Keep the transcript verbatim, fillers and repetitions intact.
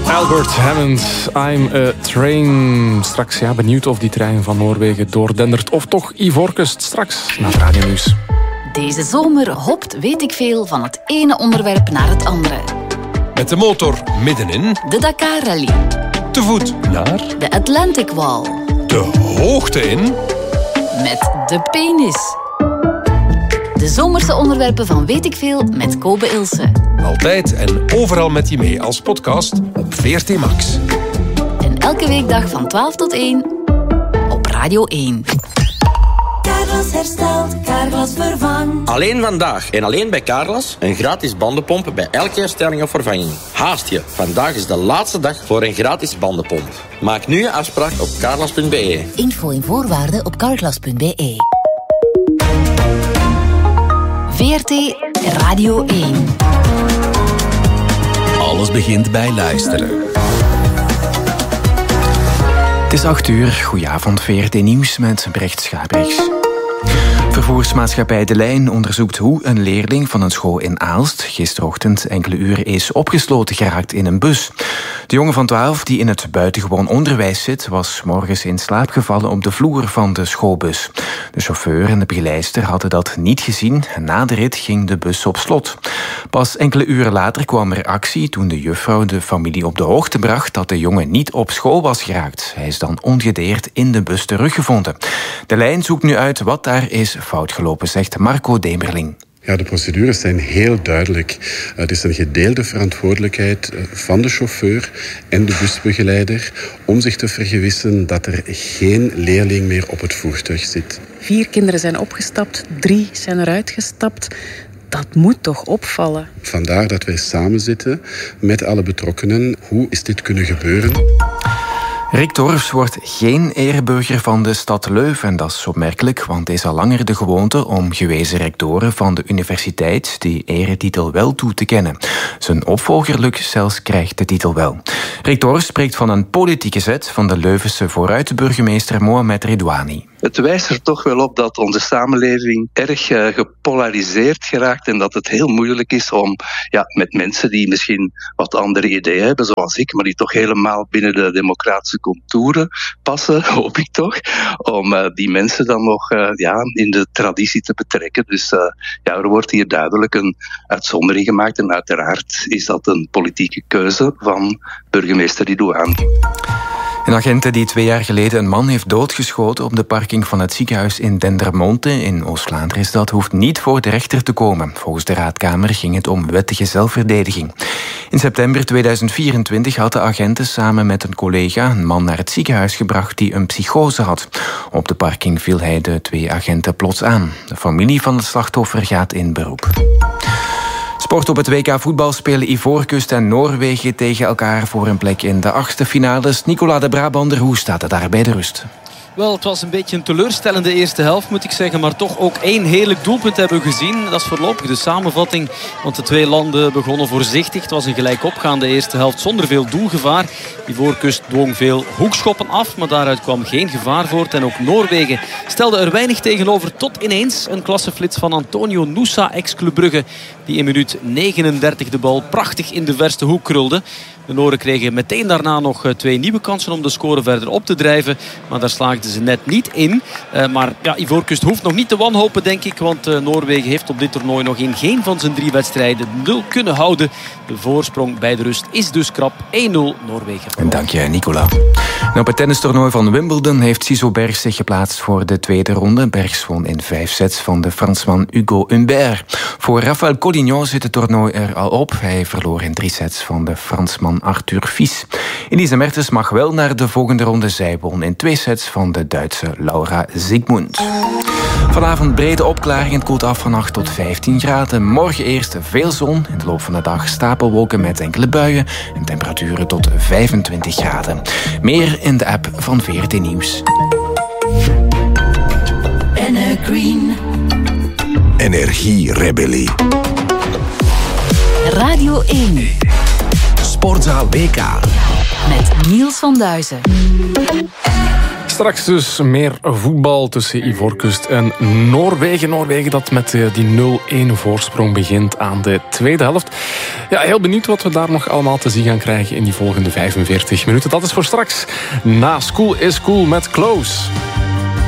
Albert Hammond, I'm a Train. Straks, ja, benieuwd of die trein van Noorwegen doordendert of toch Ivoorkust. Straks naar het radionieuws. Deze zomer hopt weet ik veel van het ene onderwerp naar het andere. Met de motor middenin. De Dakar Rally. Te voet naar. De Atlantic Wall. De hoogte in. Met de penis. De zomerse onderwerpen van Weet ik veel met Kobe Ilse. Altijd en overal met je mee als podcast op V R T Max. En elke weekdag van twaalf tot één op Radio één. Carglass herstelt, Carglass vervangt. Alleen vandaag en alleen bij Carglass een gratis bandenpomp bij elke herstelling of vervanging. Haast je, vandaag is de laatste dag voor een gratis bandenpomp. Maak nu je afspraak op carglass punt b e. Info en voorwaarden op carglass punt b e. V R T Radio één. Alles begint bij luisteren. Het is acht uur. Goedenavond, V R T Nieuws met Brecht Schabrichs. Vervoersmaatschappij De Lijn onderzoekt hoe een leerling van een school in Aalst gisterochtend enkele uren is opgesloten geraakt in een bus. De jongen van twaalf die in het buitengewoon onderwijs zit, was morgens in slaap gevallen op de vloer van de schoolbus. De chauffeur en de begeleidster hadden dat niet gezien en na de rit ging de bus op slot. Pas enkele uren later kwam er actie toen de juffrouw de familie op de hoogte bracht dat de jongen niet op school was geraakt. Hij is dan ongedeerd in de bus teruggevonden. De Lijn zoekt nu uit wat daar is fout gelopen, zegt Marco Demerling. Ja, de procedures zijn heel duidelijk. Het is een gedeelde verantwoordelijkheid van de chauffeur en de busbegeleider om zich te vergewissen dat er geen leerling meer op het voertuig zit. Vier kinderen zijn opgestapt, drie zijn eruit gestapt. Dat moet toch opvallen? Vandaar dat wij samen zitten met alle betrokkenen. Hoe is dit kunnen gebeuren? Rick Torfs wordt geen ereburger van de stad Leuven. Dat is opmerkelijk, want het is al langer de gewoonte om gewezen rectoren van de universiteit die eretitel wel toe te kennen. Zijn opvolger Luc Sels krijgt de titel wel. Rick Torfs spreekt van een politieke zet van de Leuvense vooruitburgemeester Mohamed Redouani. Het wijst er toch wel op dat onze samenleving erg uh, gepolariseerd geraakt en dat het heel moeilijk is om ja, met mensen die misschien wat andere ideeën hebben, zoals ik, maar die toch helemaal binnen de democratische contouren passen, hoop ik toch, om uh, die mensen dan nog uh, ja, in de traditie te betrekken. Dus uh, ja, er wordt hier duidelijk een uitzondering gemaakt en uiteraard is dat een politieke keuze van burgemeester Redouani. Een agent die twee jaar geleden een man heeft doodgeschoten op de parking van het ziekenhuis in Dendermonde in Oost-Vlaanderen is dat, hoeft niet voor de rechter te komen. Volgens de raadkamer ging het om wettige zelfverdediging. In september tweeduizend vierentwintig had de agenten samen met een collega een man naar het ziekenhuis gebracht die een psychose had. Op de parking viel hij de twee agenten plots aan. De familie van het slachtoffer gaat in beroep. Sport op het W K voetbal spelen Ivoorkust en Noorwegen tegen elkaar voor een plek in de achtste finales. Nicola de Brabander, hoe staat het daar bij de rust? Wel, het was een beetje een teleurstellende eerste helft, moet ik zeggen. Maar toch ook één heerlijk doelpunt hebben we gezien. Dat is voorlopig de samenvatting. Want de twee landen begonnen voorzichtig. Het was een gelijk opgaande eerste helft zonder veel doelgevaar. Ivoorkust dwong veel hoekschoppen af. Maar daaruit kwam geen gevaar voort. En ook Noorwegen stelde er weinig tegenover. Tot ineens een klasseflits van Antonio Nusa, ex-Club Brugge. Die in minuut negenendertig de bal prachtig in de verste hoek krulde. De Noren kregen meteen daarna nog twee nieuwe kansen om de score verder op te drijven. Maar daar slaagden ze net niet in. Uh, maar ja, Ivoorkust hoeft nog niet te wanhopen, denk ik. Want uh, Noorwegen heeft op dit toernooi nog in geen van zijn drie wedstrijden nul kunnen houden. De voorsprong bij de rust is dus krap. één nul Noorwegen. En dank je, Nicola. En op het tennistoernooi van Wimbledon heeft Siso Bergs zich geplaatst voor de tweede ronde. Bergs won in vijf sets van de Fransman Hugo Humbert. Voor Rafael Collignon zit het toernooi er al op. Hij verloor in drie sets van de Fransman Arthur Fils. Elise Mertens mag wel naar de volgende ronde. Zij won in twee sets van de Duitse Laura Zygmunt. Vanavond brede opklaring. Het koelt af van acht tot vijftien graden. Morgen eerst veel zon. In de loop van de dag stapelwolken met enkele buien. En temperaturen tot vijfentwintig graden. Meer in de app van V R T Nieuws. Green. Energierebellie. Radio één. Sportzaal W K. Met Niels van Duizen. Straks dus meer voetbal tussen Ivoorkust en Noorwegen. Noorwegen dat met die nul-een voorsprong begint aan de tweede helft. Ja, heel benieuwd wat we daar nog allemaal te zien gaan krijgen in die volgende vijfenveertig minuten. Dat is voor straks. Na School is Cool met Close.